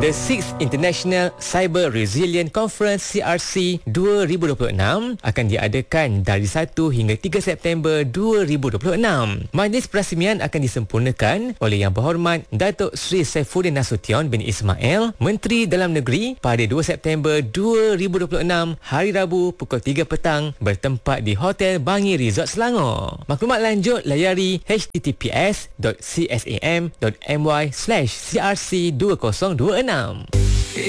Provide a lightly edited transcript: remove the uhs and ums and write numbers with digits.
The 6th International Cyber Resilient Conference CRC 2026 akan diadakan dari 1 hingga 3 September 2026. Majlis perasmian akan disempurnakan oleh Yang Berhormat Datuk Seri Saifuddin Nasution bin Ismail, Menteri Dalam Negeri, pada 2 September 2026 hari Rabu pukul 3 petang bertempat di Hotel Bangi Resort Selangor. Maklumat lanjut layari https.csam.my/crc2026.